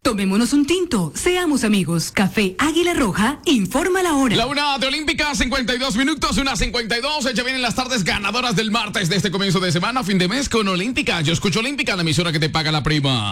Tomémonos un tinto, seamos amigos. Café Águila Roja, informa la hora. La una de Olímpica, 52 minutos, 1:52. Ya vienen las tardes ganadoras del martes de este comienzo de semana, fin de mes con Olímpica. Yo escucho Olímpica, la emisora que te paga la prima.